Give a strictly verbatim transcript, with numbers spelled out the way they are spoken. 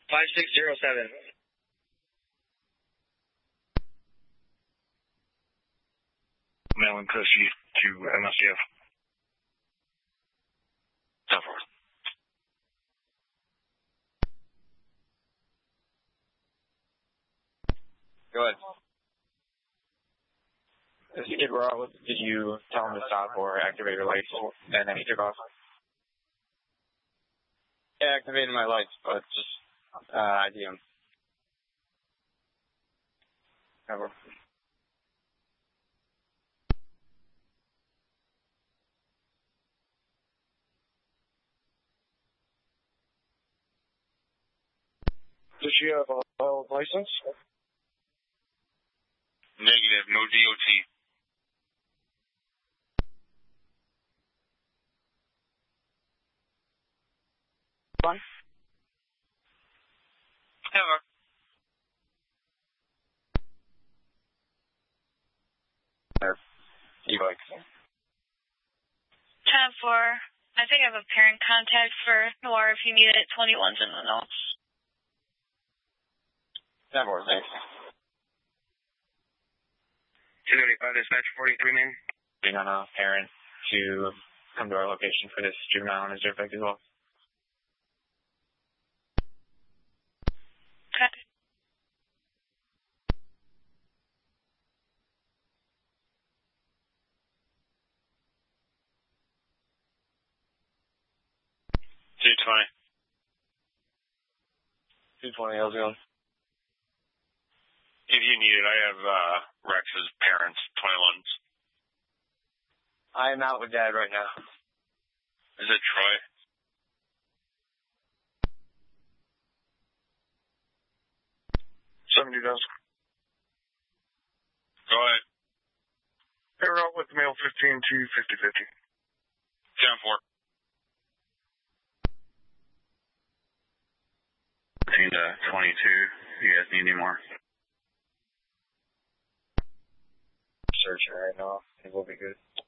five six zero seven. Mailing custody to M S C F. ten four. Go ahead. As you get raw, did you tell him to stop or activate your lights and then he took off? Yeah, activated my lights, but just uh, I D him. Never. Does she have a, a license? Negative, no D O T. One. Ever. E-bike. ten four. I think I have a parent contact for Noir if you need it. twenty-one's in the notes. ten four, thanks. two eighty-five, dispatch forty-three, man. Being on a parent to come to our location for this juvenile and his defect as well. Okay. two twenty. two twenty, how's it going? If you need it, I have uh, Rex's parents, twenty-ones. I am out with Dad right now. Is it Troy? seventy does. Go ahead. Pair out with male fifteen to fifty fifty. ten four. fifteen to twenty-two. You guys need any more? Searching right now. It will be good.